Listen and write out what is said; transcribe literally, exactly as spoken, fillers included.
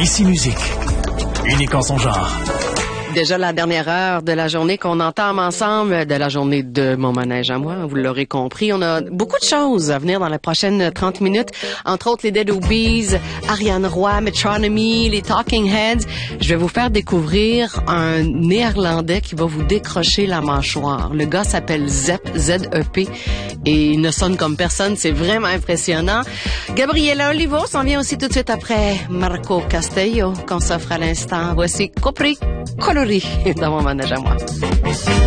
Ici Musique, unique en son genre. Déjà la dernière heure de la journée qu'on entame ensemble, de la journée de mon manège à moi, vous l'aurez compris. On a beaucoup de choses à venir dans les prochaines trente minutes, entre autres les Dead Obies, Ariane Roy, Metronomy, les Talking Heads. Je vais vous faire découvrir un Néerlandais qui va vous décrocher la mâchoire. Le gars s'appelle Zep, Z E P, et il ne sonne comme personne, c'est vraiment impressionnant. Gabriela Olivo s'en vient aussi tout de suite après Marco Castello, qu'on s'offre à l'instant. Voici Copri Colori dans mon manège à moi.